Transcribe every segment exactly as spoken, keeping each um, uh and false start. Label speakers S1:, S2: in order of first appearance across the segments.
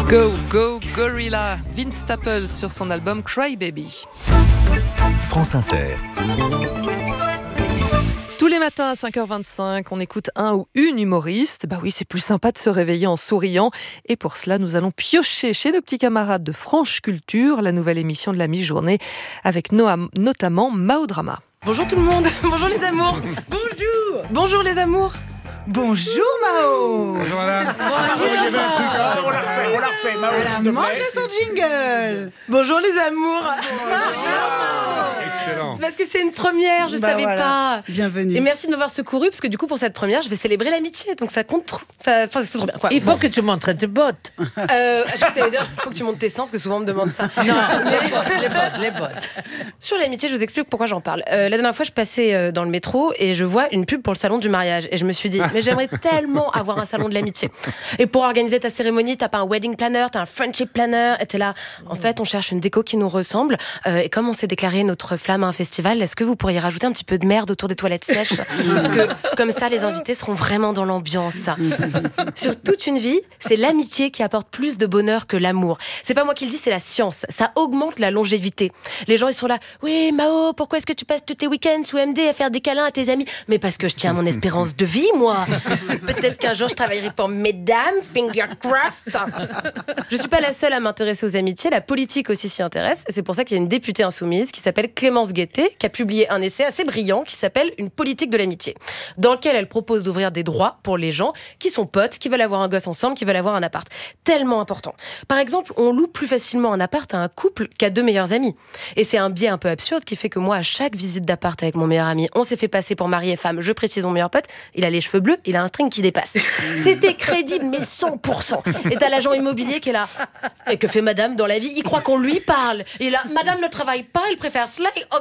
S1: Go, go, gorilla. Vince Staples sur son album Cry Baby.
S2: France Inter.
S1: Tous les matins à cinq heures vingt-cinq, on écoute un ou une humoriste. Bah oui, c'est plus sympa de se réveiller en souriant. Et pour cela, nous allons piocher chez nos petits camarades de Franche Culture, la nouvelle émission de la mi-journée, avec Noam, notamment Mao Drama.
S3: Bonjour tout le monde, bonjour les amours.
S4: Bonjour.
S3: Bonjour les amours.
S4: Bonjour Mao.
S5: Bonjour madame.
S4: Ah,
S5: il y avait un truc, hein. on l'a refait, on l'a refait. Mao,
S4: Elle a
S5: s'il te
S4: mangé
S5: plaît.
S4: son jingle.
S3: Bonjour les amours.
S5: Excellent.
S3: C'est parce que c'est une première, je
S4: Bah
S3: savais
S4: voilà.
S3: pas.
S4: Bienvenue.
S3: Et merci de m'avoir secouru parce que du coup pour cette première, je vais célébrer l'amitié, donc ça compte trop. Ça, enfin, c'est trop bien. Quoi.
S6: Il faut que tu montres tes bottes.
S3: Euh, je t'allais dire, il faut que tu montes tes seins parce que souvent on me demande ça.
S6: Non, les bottes, les bottes, les bottes.
S3: Sur l'amitié, je vous explique pourquoi j'en parle. Euh, la dernière fois, je passais euh, dans le métro et je vois une pub pour le salon du mariage. Et je me suis dit, mais j'aimerais tellement avoir un salon de l'amitié. Et pour organiser ta cérémonie, t'as pas un wedding planner, t'as un friendship planner. Et t'es là, en fait, on cherche une déco qui nous ressemble. Euh, et comme on s'est déclaré notre flamme à un festival, est-ce que vous pourriez rajouter un petit peu de merde autour des toilettes sèches ? Parce que comme ça, les invités seront vraiment dans l'ambiance. Sur toute une vie, c'est l'amitié qui apporte plus de bonheur que l'amour. C'est pas moi qui le dis, c'est la science. Ça augmente la longévité. Les gens, ils sont là, oui, Mao, pourquoi est-ce que tu passes tous tes week-ends sous M D à faire des câlins à tes amis ? Mais parce que je tiens à mon espérance de vie, moi. Peut-être qu'un jour, je travaillerai pour mesdames, finger crossed. Je suis pas la seule à m'intéresser aux amitiés. La politique aussi s'y intéresse. Et c'est pour ça qu'il y a une députée insoumise qui s'appelle Clémence Guettet, qui a publié un essai assez brillant qui s'appelle Une politique de l'amitié, dans lequel elle propose d'ouvrir des droits pour les gens qui sont potes, qui veulent avoir un gosse ensemble, qui veulent avoir un appart. Tellement important. Par exemple, on loue plus facilement un appart à un couple qu'à deux meilleurs amis. Et c'est un biais un peu absurde qui fait que moi, à chaque visite d'appart avec mon meilleur ami, on s'est fait passer pour mari et femme. Je précise, mon meilleur pote, il a les cheveux bleus, il a un string qui dépasse. C'était crédible, mais cent pour cent. Et t'as l'agent immobilier qui est là. Et que fait madame dans la vie ? Il croit qu'on lui parle. Il est là, madame ne travaille pas, il préfère slay. Oh,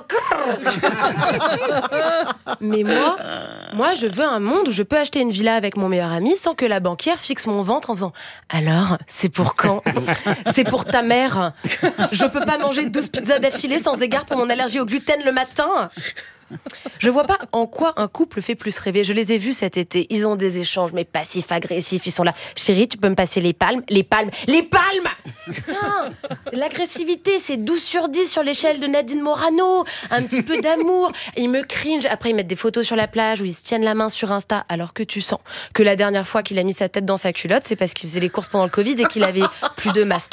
S3: mais moi, moi, je veux un monde où je peux acheter une villa avec mon meilleur ami sans que la banquière fixe mon ventre en faisant « Alors, c'est pour quand ? C'est pour ta mère. Je peux pas manger douze pizzas d'affilée sans égard pour mon allergie au gluten le matin. » Je vois pas en quoi un couple fait plus rêver. Je les ai vus cet été. Ils ont des échanges, mais passifs-agressifs. Ils sont là. Chérie, tu peux me passer les palmes ? Les palmes Les palmes Putain, l'agressivité, c'est douze sur dix sur l'échelle de Nadine Morano. Un petit peu d'amour. Ils me cringe. Après, ils mettent des photos sur la plage où ils se tiennent la main sur Insta. Alors que tu sens que la dernière fois qu'il a mis sa tête dans sa culotte, c'est parce qu'il faisait les courses pendant le Covid et qu'il avait plus de masque.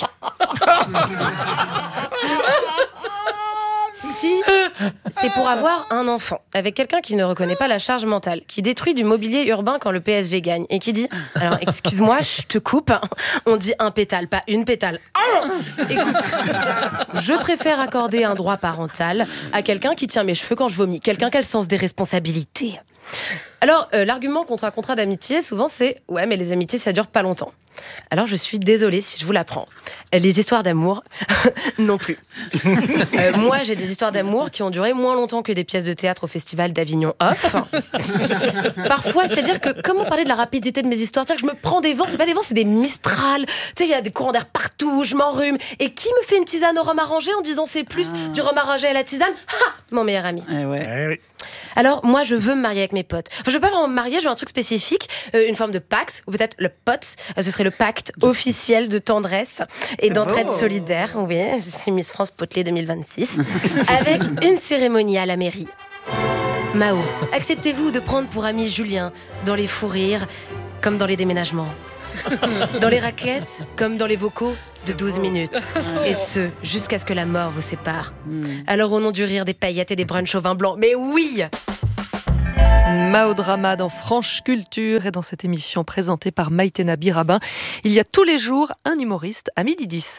S3: Si c'est pour avoir un enfant avec quelqu'un qui ne reconnaît pas la charge mentale, qui détruit du mobilier urbain quand le P S G gagne et qui dit « Alors, excuse-moi, je te coupe, on dit un pétale, pas une pétale. Oh » Écoute, je préfère accorder un droit parental à quelqu'un qui tient mes cheveux quand je vomis, quelqu'un qui a le sens des responsabilités. Alors, euh, l'argument contre un contrat d'amitié, souvent, c'est « Ouais, mais les amitiés, ça dure pas longtemps. » Alors, je suis désolée si je vous l'apprends. Les histoires d'amour, non plus. Euh, moi, j'ai des histoires d'amour qui ont duré moins longtemps que des pièces de théâtre au Festival d'Avignon Off. Parfois, c'est-à-dire que, comment parler de la rapidité de mes histoires ? C'est-à-dire que je me prends des vents, c'est pas des vents, c'est des Mistral. Tu sais, il y a des courants d'air partout, je m'enrhume. Et qui me fait une tisane au rhum arrangé en disant c'est plus ah. du rhum arrangé à la tisane ? Ha ! Mon meilleur ami.
S4: Eh ouais.
S5: Eh oui.
S3: Alors, moi, je veux me marier avec mes potes. Enfin, je veux pas vraiment me marier, je veux un truc spécifique, euh, une forme de Pax, ou peut-être le P O T S, euh, ce serait le pacte officiel de tendresse et d'entraide
S4: beau.
S3: solidaire. Oui, je suis Miss France Potelé deux mille vingt-six, avec une cérémonie à la mairie. Mao, acceptez-vous de prendre pour ami Julien dans les fous rires, comme dans les déménagements ? Dans les raclettes, comme dans les vocaux de douze minutes. Et ce, jusqu'à ce que la mort vous sépare. Alors au nom du rire, des paillettes et des brunchs au vin blanc. Mais oui !
S1: Mao Drama dans Franche Culture et dans cette émission présentée par Maïtena Birabin. Il y a tous les jours un humoriste à midi dix.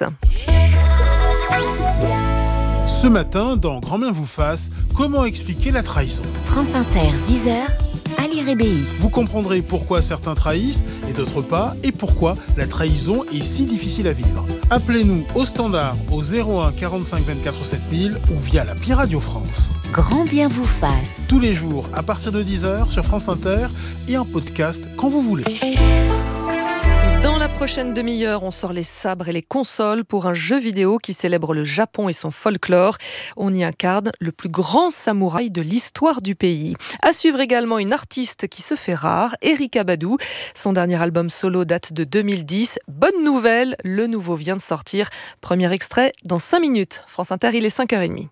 S7: Ce matin, dans Grand bien vous fasse, comment expliquer la trahison ?
S8: France Inter, dix heures, Ali Rébéi.
S7: Vous comprendrez pourquoi certains trahissent et d'autres pas, et pourquoi la trahison est si difficile à vivre. Appelez-nous au standard au zéro un quarante-cinq vingt-quatre sept mille ou via l'appli Radio France.
S8: Grand bien vous fasse.
S7: Tous les jours à partir de dix heures sur France Inter et en podcast quand vous voulez.
S1: Dans la prochaine demi-heure, on sort les sabres et les consoles pour un jeu vidéo qui célèbre le Japon et son folklore. On y incarne le plus grand samouraï de l'histoire du pays. À suivre également une artiste qui se fait rare, Erykah Badu. Son dernier album solo date de deux mille dix. Bonne nouvelle, le nouveau vient de sortir. Premier extrait dans cinq minutes. France Inter, il est cinq heures trente.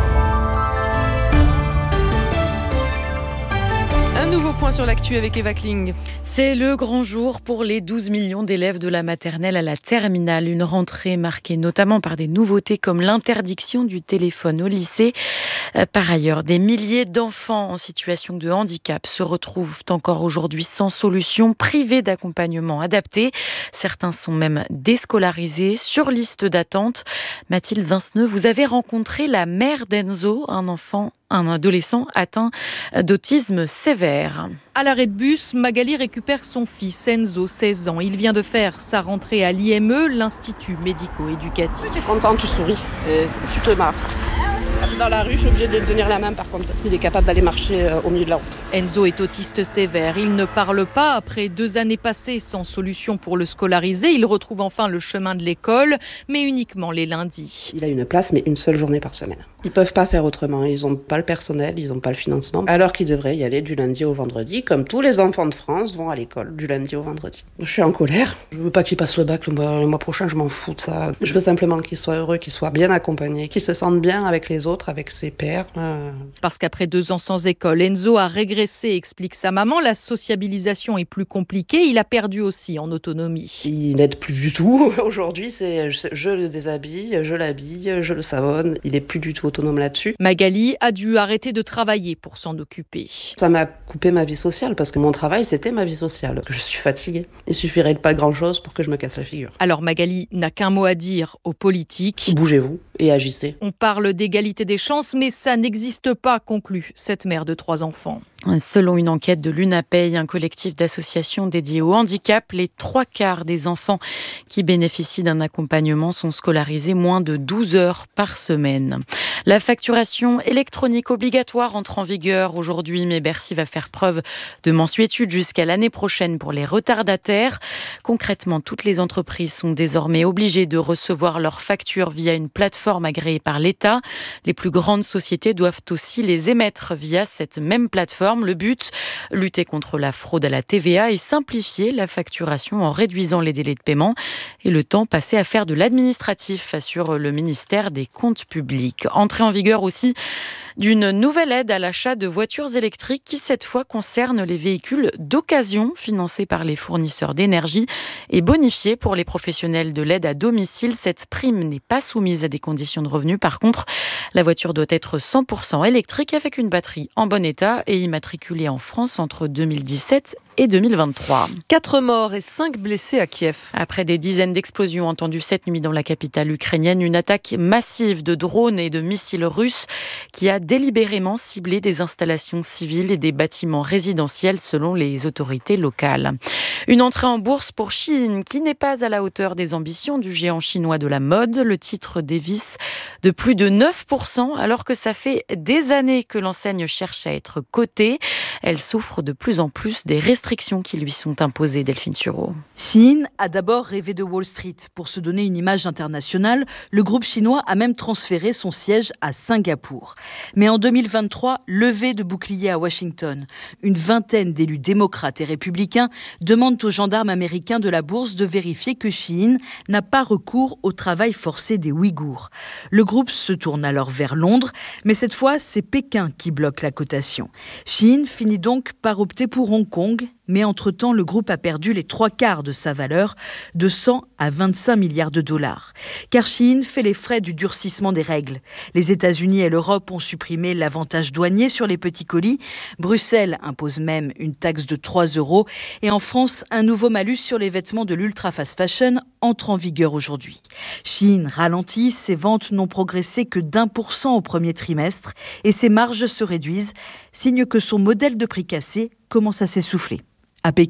S1: Un nouveau point sur l'actu avec Eva Kling.
S9: C'est le grand jour pour les douze millions d'élèves de la maternelle à la terminale. Une rentrée marquée notamment par des nouveautés comme l'interdiction du téléphone au lycée. Par ailleurs, des milliers d'enfants en situation de handicap se retrouvent encore aujourd'hui sans solution, privés d'accompagnement adapté. Certains sont même déscolarisés, sur liste d'attente. Mathilde Vinceneux, vous avez rencontré la mère d'Enzo, un enfant, un adolescent atteint d'autisme sévère.
S10: À l'arrêt de bus, Magali récupère son fils Enzo, seize ans. Il vient de faire sa rentrée à l'I M E, l'Institut médico-éducatif.
S11: Tu es content, tu souris et tu te marres. Dans la rue, je suis obligée de lui tenir la main par contre, parce qu'il est capable d'aller marcher au milieu de la route.
S10: Enzo est autiste sévère. Il ne parle pas. Après deux années passées sans solution pour le scolariser, il retrouve enfin le chemin de l'école, mais uniquement les lundis.
S11: Il a une place, mais une seule journée par semaine. Ils ne peuvent pas faire autrement. Ils n'ont pas le personnel, ils n'ont pas le financement. Alors qu'ils devraient y aller du lundi au vendredi, comme tous les enfants de France vont à l'école du lundi au vendredi. Je suis en colère. Je ne veux pas qu'il passe le bac le mois, le mois prochain, je m'en fous de ça. Je veux simplement qu'il soit heureux, qu'il soit bien accompagné, qu'il se sente bien avec les autres, avec ses pairs. Euh...
S10: Parce qu'après deux ans sans école, Enzo a régressé, explique sa maman. La sociabilisation est plus compliquée. Il a perdu aussi en autonomie.
S11: Il n'aide plus du tout. Aujourd'hui, c'est je, je le déshabille, je l'habille, je le savonne. Il n'est plus du tout autonome là-dessus.
S10: Magali a dû arrêter de travailler pour s'en occuper.
S11: Ça m'a coupé ma vie sociale parce que mon travail, c'était ma vie sociale. Je suis fatiguée. Il suffirait de pas grand-chose pour que je me casse la figure.
S10: Alors Magali n'a qu'un mot à dire aux politiques.
S11: Bougez-vous et agissez.
S10: On parle d'égalité des chances, mais ça n'existe pas, conclut cette mère de trois enfants.
S9: Selon une enquête de l'UNAPEI, un collectif d'associations dédié au handicap, les trois quarts des enfants qui bénéficient d'un accompagnement sont scolarisés moins de douze heures par semaine. La facturation électronique obligatoire entre en vigueur aujourd'hui, mais Bercy va faire preuve de mansuétude jusqu'à l'année prochaine pour les retardataires. Concrètement, toutes les entreprises sont désormais obligées de recevoir leurs factures via une plateforme agréée par l'État. Les plus grandes sociétés doivent aussi les émettre via cette même plateforme. Le but, lutter contre la fraude à la T V A et simplifier la facturation en réduisant les délais de paiement et le temps passé à faire de l'administratif, assure le ministère des Comptes publics. Entrée en vigueur aussi d'une nouvelle aide à l'achat de voitures électriques qui cette fois concerne les véhicules d'occasion financés par les fournisseurs d'énergie et bonifiés pour les professionnels de l'aide à domicile. Cette prime n'est pas soumise à des conditions de revenus. Par contre, la voiture doit être cent pour cent électrique avec une batterie en bon état et immatriculée en France entre deux mille dix-sept et deux mille vingt-trois.
S1: Quatre morts et cinq blessés à Kiev.
S9: Après des dizaines d'explosions entendues cette nuit dans la capitale ukrainienne, une attaque massive de drones et de missiles russes qui a délibérément ciblé des installations civiles et des bâtiments résidentiels selon les autorités locales. Une entrée en bourse pour Shein qui n'est pas à la hauteur des ambitions du géant chinois de la mode. Le titre dévisse de plus de neuf pour cent alors que ça fait des années que l'enseigne cherche à être cotée. Elle souffre de plus en plus des restrictions qui lui sont imposées, Delphine Sureau.
S12: Shein a d'abord rêvé de Wall Street. Pour se donner une image internationale, le groupe chinois a même transféré son siège à Singapour. Mais en deux mille vingt-trois, levée de boucliers à Washington. Une vingtaine d'élus démocrates et républicains demandent aux gendarmes américains de la bourse de vérifier que Shein n'a pas recours au travail forcé des Ouïghours. Le groupe se tourne alors vers Londres, mais cette fois, c'est Pékin qui bloque la cotation. Shein finit donc par opter pour Hong Kong, mais entre-temps, le groupe a perdu les trois quarts de sa valeur, de cent à vingt-cinq milliards de dollars. Car Shein fait les frais du durcissement des règles. Les États-Unis et l'Europe ont supprimé l'avantage douanier sur les petits colis. Bruxelles impose même une taxe de trois euros. Et en France, un nouveau malus sur les vêtements de l'ultra fast fashion entre en vigueur aujourd'hui. Shein ralentit, ses ventes n'ont progressé que d'un pour cent au premier trimestre et ses marges se réduisent, signe que son modèle de prix cassé commence à s'essouffler. À Pékin,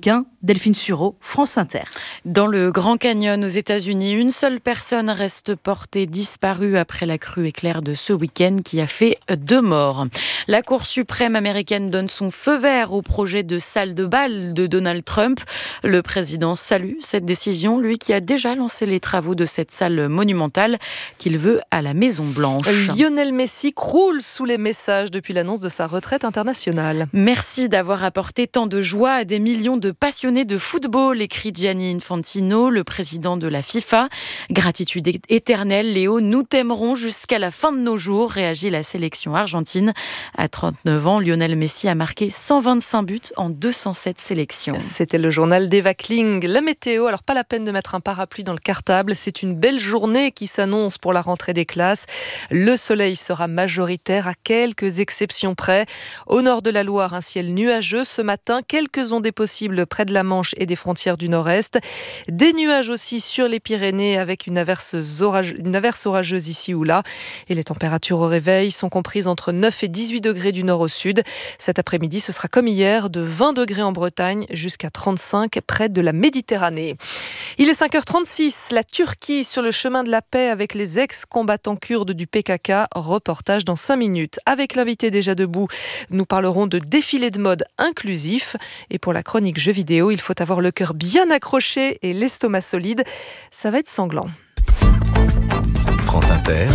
S12: Delphine Sureau, France Inter.
S9: Dans le Grand Canyon aux États-Unis, une seule personne reste portée disparue après la crue éclair de ce week-end qui a fait deux morts. La Cour suprême américaine donne son feu vert au projet de salle de bal de Donald Trump. Le président salue cette décision, lui qui a déjà lancé les travaux de cette salle monumentale qu'il veut à la Maison-Blanche.
S1: Lionel Messi croule sous les messages depuis l'annonce de sa retraite internationale.
S9: Merci d'avoir apporté tant de joie à des millions de passionnés de football, écrit Gianni Infantino, le président de la FIFA. Gratitude éternelle, Léo, nous t'aimerons jusqu'à la fin de nos jours, réagit la sélection argentine. À trente-neuf ans, Lionel Messi a marqué cent vingt-cinq buts en deux cent sept sélections.
S1: C'était le journal d'Eva Kling. La météo, alors pas la peine de mettre un parapluie dans le cartable, c'est une belle journée qui s'annonce pour la rentrée des classes. Le soleil sera majoritaire à quelques exceptions près. Au nord de la Loire, un ciel nuageux ce matin, quelques ondées possibles près de la Manche et des frontières du nord-est. Des nuages aussi sur les Pyrénées avec une averse, orage, une averse orageuse ici ou là. Et les températures au réveil sont comprises entre neuf et dix-huit degrés du nord au sud. Cet après-midi, ce sera comme hier, de vingt degrés en Bretagne jusqu'à trente-cinq près de la Méditerranée. Il est cinq heures trente-six. La Turquie sur le chemin de la paix avec les ex-combattants kurdes du P K K. Reportage dans cinq minutes. Avec l'invité déjà debout, nous parlerons de défilé de mode inclusif. Et pour la chronique jeux vidéo, il faut avoir le cœur bien accroché et l'estomac solide. Ça va être sanglant.
S2: France Inter.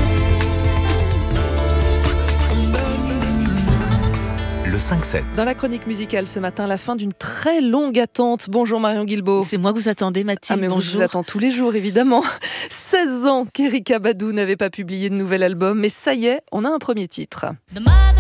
S2: Le cinq sept.
S1: Dans la chronique musicale ce matin, la fin d'une très longue attente. Bonjour Marion Guilbault.
S6: C'est moi que vous attendez, Mathilde.
S1: Ah mais
S6: bonjour.
S1: je vous attends tous les jours évidemment. seize ans qu'Erykah Badu n'avait pas publié de nouvel album, mais ça y est, on a un premier titre.
S13: The mother